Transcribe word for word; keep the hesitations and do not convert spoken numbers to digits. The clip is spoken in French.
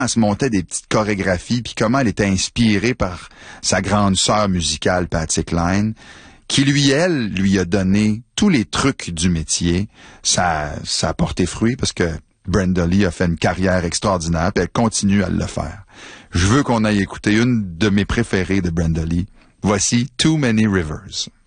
elle se montait des petites chorégraphies, puis comment elle était inspirée par sa grande sœur musicale, Patsy Cline, qui lui, elle, lui a donné tous les trucs du métier. Ça, ça a porté fruit parce que Brenda Lee a fait une carrière extraordinaire, puis elle continue à le faire. Je veux qu'on aille écouter une de mes préférées de Brenda Lee. Voici Too Many Rivers.